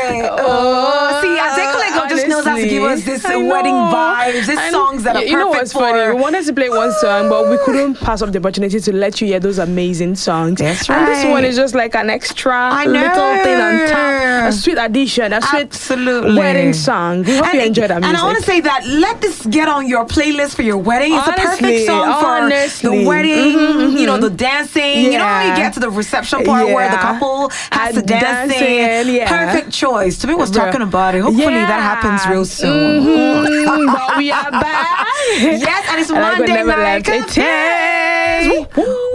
See, Adekolego just knows how to give us this wedding vibes, these songs that are perfect. You know what's for... funny? We wanted to play one song, but we couldn't pass up the opportunity to let you hear those amazing songs. That's right. And this one is just like an extra little thing on top, a sweet addition, a sweet wedding song. We hope you enjoy that music. And I want to say that let this get on your playlist for your wedding. It's a perfect song for the wedding, you know, the dancing. You know how you get to the reception part where the couple has to dancing. Perfect choice. To me, was talking about it. Hopefully that happens real soon. But we are back. Yes, and it's Monday night. It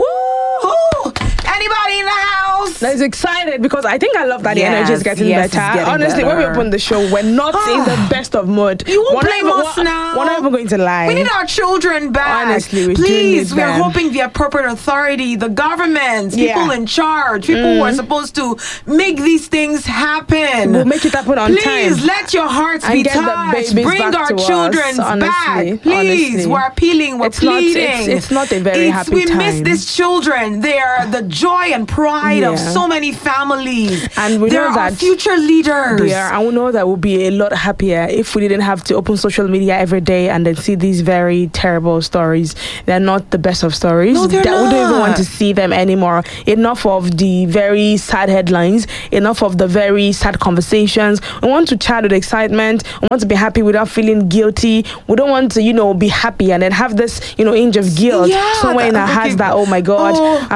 is. Anybody in the house that's excited? Because I think I love that the energy is getting better. Honestly, when we open the show, we're not in the best of mood. You won't blame us now. We're not even going to lie. We need our children back. Honestly, please, we're hoping the appropriate authority, the government, people in charge, people who are supposed to make these things happen. We'll make it happen on time. Please let your hearts be touched. Bring our children back. Please, we're appealing, we're pleading. It's not a very happy time. We miss these children. They are the joy and pride of so many families. And we know that future leaders. And we know that we'll be a lot happier if we didn't have to open social media every day and then see these very terrible stories. They're not the best of stories. No, they're not. We don't even want to see them anymore. Enough of the very sad headlines. Enough of the very sad conversations. We want to chat with excitement. We want to be happy without feeling guilty. We don't want to, be happy and then have this, inch of guilt somewhere in our hearts that, oh my God,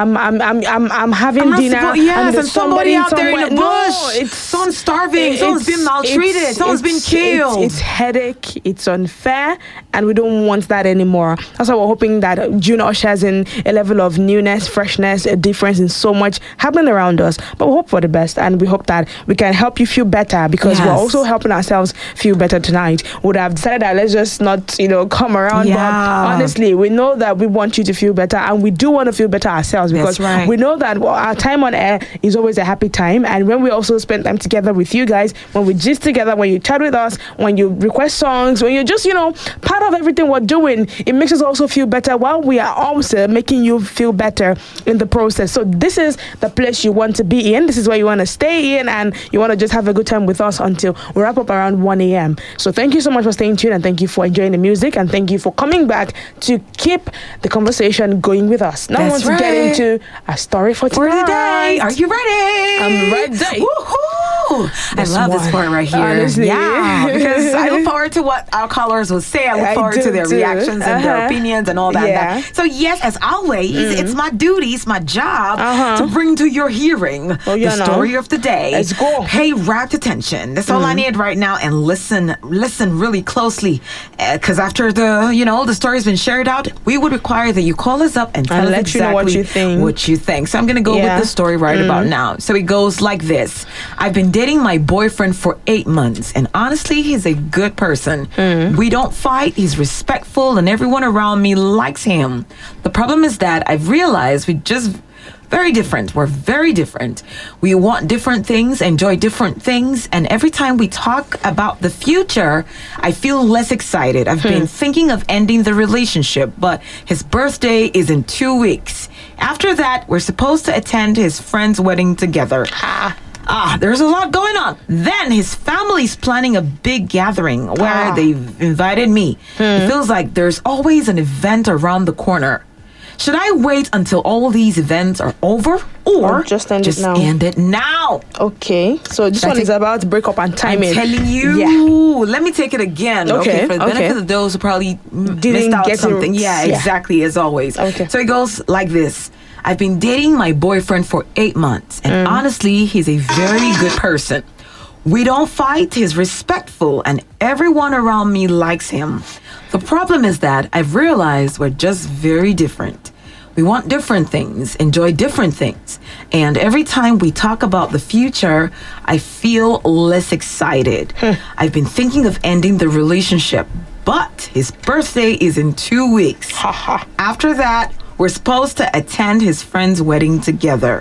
I'm having dinner and somebody out there in the bush. No, someone's starving. Someone's been maltreated. Someone's been killed. It's headache. It's unfair, and we don't want that anymore. That's why we're hoping that June ushers in a level of newness, freshness, a difference in so much happening around us. But we hope for the best, and we hope that we can help you feel better because we're also helping ourselves feel better tonight. We would have decided that let's just not, come around. But honestly, we know that we want you to feel better, and we do want to feel better ourselves because we know that our time on air is always a happy time, and when we also spend time together with you guys, when we gist together, when you chat with us, when you request songs, when you're just part of everything we're doing, it makes us also feel better while we are also making you feel better in the process. So this is the place you want to be in. This is where you want to stay in, and you want to just have a good time with us until we wrap up around 1 a.m. So thank you so much for staying tuned, and thank you for enjoying the music, and thank you for coming back to keep the conversation going with us. Now I want to get into a story for today. Are you ready? I'm ready. Woohoo! I love this part right here. Honestly. Yeah, because I look forward to what our callers will say. I look forward to their reactions and their opinions and all that. So yes, as always, it's my duty, it's my job to bring to your hearing the story of the day. Let's go. Pay rapt attention. That's all I need right now, and listen really closely, because after the story's been shared out, we would require that you call us up and tell us exactly what you think. So I'm going to go with the story right about now. So it goes like this. I've been dating my boyfriend for 8 months, and honestly, he's a good person. We don't fight. He's respectful, and everyone around me likes him. The problem is that I've realized we're just very different. We're very different. We want different things, enjoy different things, and every time we talk about the future, I feel less excited. I've been thinking of ending the relationship, but his birthday is in 2 weeks. After that, we're supposed to attend his friend's wedding together. There's a lot going on. Then his family's planning a big gathering where they've invited me. It feels like there's always an event around the corner. Should I wait until all these events are over, or just end it now? Okay, so this one is about breakup and timing. I'm telling you. Let me take it again. Okay, for the benefit of those who probably missed out something. Exactly, as always. Okay. So it goes like this. I've been dating my boyfriend for 8 months, and honestly, he's a very good person. We don't fight, he's respectful, and everyone around me likes him. The problem is that I've realized we're just very different. We want different things, enjoy different things, and every time we talk about the future, I feel less excited. I've been thinking of ending the relationship, but his birthday is in 2 weeks. After that, we're supposed to attend his friend's wedding together.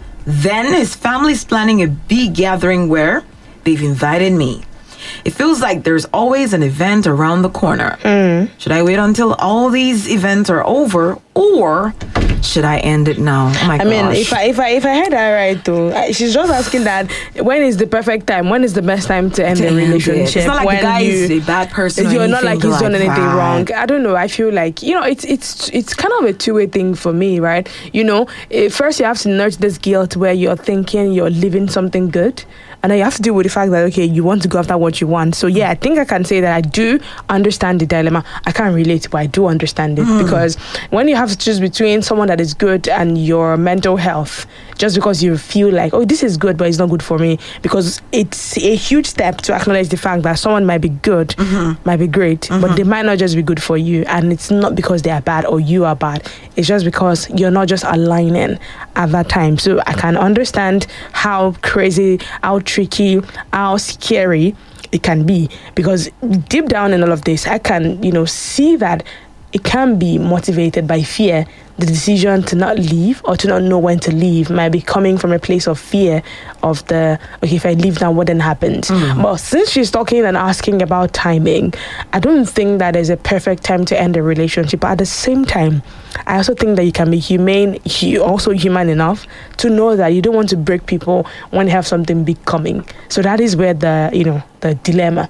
Then his family's planning a big gathering where they've invited me. It feels like there's always an event around the corner. Should I wait until all these events are over, or Should I end it now? Oh my gosh. I mean, if I heard that right, though, she's just asking that when is the perfect time? When is the best time to end the relationship? It's not like the guy is a bad person. You're not like he's done anything wrong. I don't know. I feel like, it's kind of a two-way thing for me, right? First you have to nurture this guilt where you're thinking you're living something good. And then you have to deal with the fact that, okay, you want to go after what you want. So, yeah, I think I can say that I do understand the dilemma. I can't relate, but I do understand it. Because when you have to choose between someone that is good and your mental health, just because you feel like, oh, this is good, but it's not good for me, because it's a huge step to acknowledge the fact that someone might be good, might be great, but they might not just be good for you. And it's not because they are bad or you are bad. It's just because you're not just aligning at that time. So I can understand how crazy, how tricky, how scary it can be, because deep down in all of this, I can, see that it can be motivated by fear. The decision to not leave or to not know when to leave might be coming from a place of fear of if I leave now, what then happens? But since she's talking and asking about timing, I don't think that there's a perfect time to end a relationship. But at the same time, I also think that you can be humane, also human enough to know that you don't want to break people when they have something big coming. So that is where the dilemma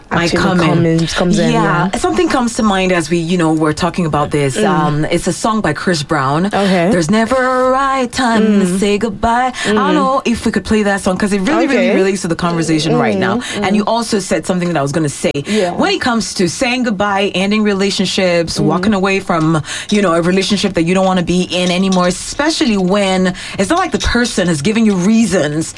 comes in. Yeah, something comes to mind as we, we're talking about this. It's a song by Chris Brown. Okay. There's never a right time to say goodbye. I don't know if we could play that song because it really relates to the conversation right now. And you also said something that I was going to say. Yeah. When it comes to saying goodbye, ending relationships, walking away from, a relationship that you don't want to be in anymore, especially when it's not like the person is giving you reasons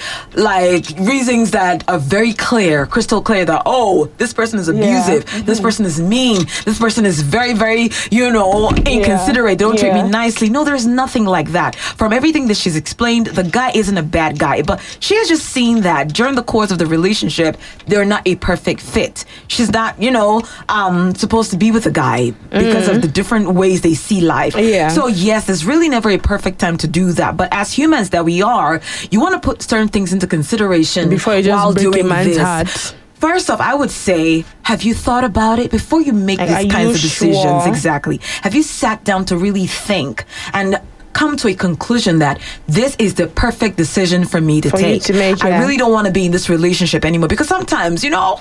that are very clear, crystal clear that, this person is abusive, this person is mean, this person is very, very, inconsiderate, they don't treat me nicely. No, there's nothing like that. From everything that she's explained, the guy isn't a bad guy, but she has just seen that during the course of the relationship, they're not a perfect fit. She's not, supposed to be with a guy because of the different ways they see life. Yeah. So yes, there's really never a perfect time to do that. But as humans that we are, you want to put certain things into consideration before you just break a man's heart. First off, I would say, have you thought about it before you make these kinds of decisions? Sure? Exactly. Have you sat down to really think and come to a conclusion that this is the perfect decision for me to take? I really don't want to be in this relationship anymore, because sometimes,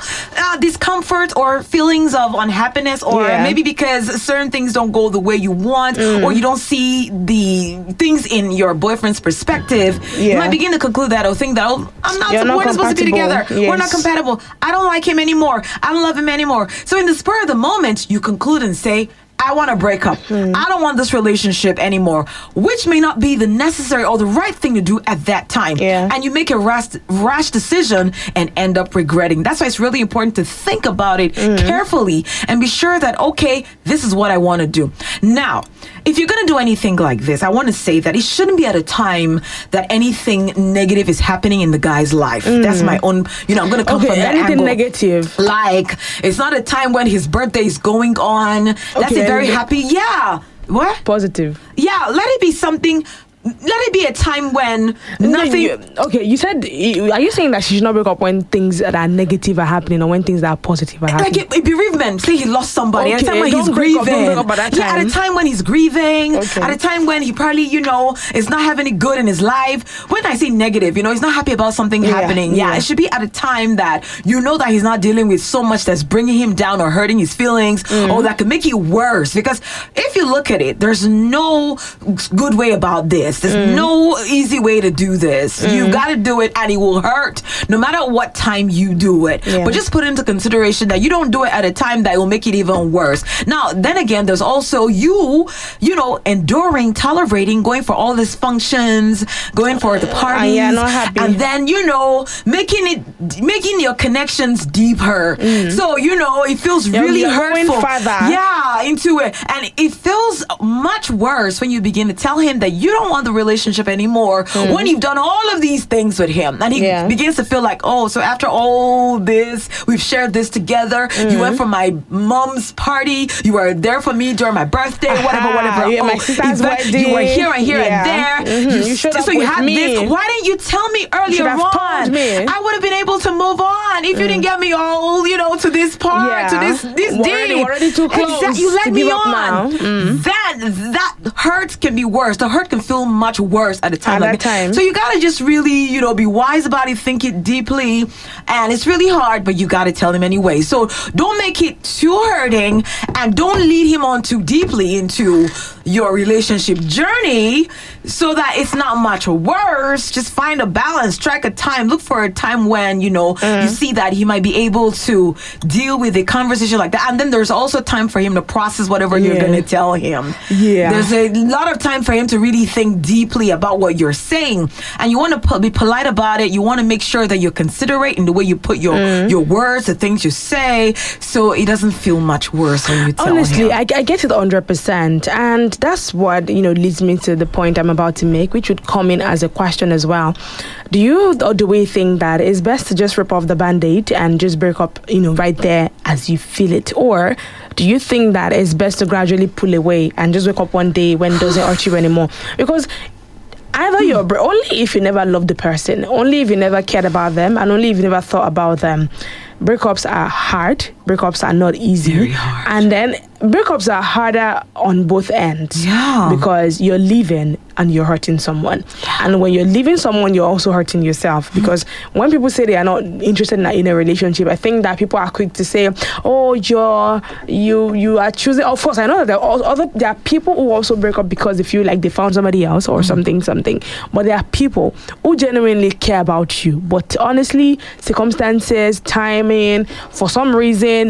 discomfort or feelings of unhappiness, or maybe because certain things don't go the way you want, or you don't see the things in your boyfriend's perspective, you might begin to conclude that or think that, we're not supposed to be together. Yes. We're not compatible. I don't like him anymore. I don't love him anymore. So in the spur of the moment, you conclude and say, I want to break up. I don't want this relationship anymore, which may not be the necessary or the right thing to do at that time. Yeah. And you make a rash decision and end up regretting. That's why it's really important to think about it carefully and be sure that, okay, this is what I want to do. Now, if you're going to do anything like this, I want to say that it shouldn't be at a time that anything negative is happening in the guy's life. That's my own, I'm going to come from that anything angle. Negative. Like, it's not a time when his birthday is going on. That's a very happy, what? Positive. Yeah, let it be something. Let it be a time when nothing. You said, are you saying that she should not break up when things that are negative are happening or when things that are positive are happening? Like bereavement. Say he lost somebody. At a time when he's grieving. At a time when he's grieving. At a time when he probably, is not having it good in his life. When I say negative, he's not happy about something happening. Yeah, it should be at a time that that he's not dealing with so much that's bringing him down or hurting his feelings or that could make it worse. Because if you look at it, there's no good way about this. There's no easy way to do this. You got to do it, and it will hurt no matter what time you do it. But just put into consideration that you don't do it at a time that will make it even worse. Now, then again, there's also enduring, tolerating, going for all these functions, going for the parties, not happy. and then making your connections deeper. So it feels really hurtful. Yeah, into it, and it feels much worse when you begin to tell him that you don't want want the relationship anymore when you've done all of these things with him. And he begins to feel like, oh, so after all this, we've shared this together. You went for my mom's party. You were there for me during my birthday, whatever. Yeah, my sister's wedding. You were here and here and there. You showed up so you with had me. this. Why didn't you tell me earlier on? I would have been able to move on if you didn't get me all, to this part, to this we're already too close. Exactly. You let to me give up on. now. That hurt can be worse. The hurt can feel much worse at a time like that. So you gotta just really, be wise about it, think it deeply, and it's really hard, but you gotta tell him anyway. So don't make it too hurting, and don't lead him on too deeply into your relationship journey so that it's not much worse. Just find a balance, strike a time, look for a time when, you see that he might be able to deal with a conversation like that. And then there's also time for him to process whatever you're going to tell him. Yeah. There's a lot of time for him to really think deeply about what you're saying. And you want to be polite about it. You want to make sure that you're considerate in the way you put your words, the things you say, so it doesn't feel much worse when you tell him. Honestly, I get it 100%. And that's what, leads me to the point I'm about to make, which would come in as a question as well. Do we think that it's best to just rip off the Band-Aid and just break up, right there as you feel it? Or do you think that it's best to gradually pull away and just wake up one day when it doesn't hurt you anymore? Because either only if you never loved the person, only if you never cared about them, and only if you never thought about them. Breakups are hard. Breakups are not easy. Very hard. And then breakups are harder on both ends. Yeah. Because you're leaving and you're hurting someone. Yeah. And when you're leaving someone, you're also hurting yourself. Because when people say they are not interested in a relationship, I think that people are quick to say, oh, you are choosing. Of course, I know that there are people who also break up because they feel like they found somebody else or something. But there are people who genuinely care about you. But honestly, circumstances, timing, for some reason,